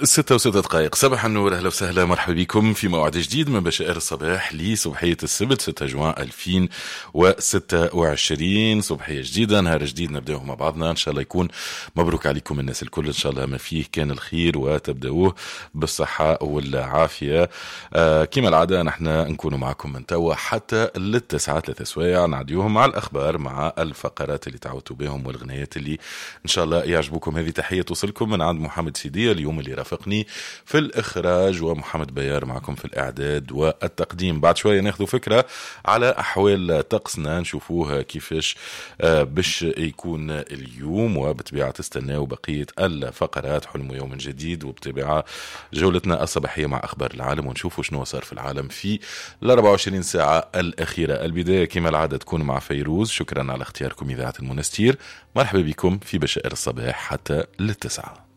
6:06 صباح النور، أهلا وسهلا، مرحبا بكم في موعد جديد من بشائر الصباح لصبحية السبت 6 جوان 2026. صبحية جديدة، نهار جديد نبدأه مع بعضنا، إن شاء الله يكون مبروك عليكم الناس الكل، إن شاء الله ما فيه كان الخير وتبدأوه بالصحة والعافية. كما العادة نحن نكون معكم من توا حتى للتسعة، 3 سوايع نعديوهم مع الأخبار، مع الفقرات اللي تعودتوا بهم والغنيات اللي إن شاء الله يعجبوكم. هذه تحية توصلكم من عند محمد سيدي اليوم اللي رافقني في الإخراج، ومحمد بيار معكم في الإعداد والتقديم. بعد شوية ناخذوا فكرة على أحوال طقسنا، نشوفوها كيفاش باش يكون اليوم، وبطبيعة تستناو بقية الفقرات، حلم يوم جديد، وبطبيعة جولتنا الصباحية مع أخبار العالم، ونشوفوا شنو صار في العالم في ال 24 ساعة الأخيرة. البداية كما العادة تكون مع فيروز، شكرا على اختياركم إذاعة المنستير، مرحبا بكم في بشائر الصباح حتى للتسعة.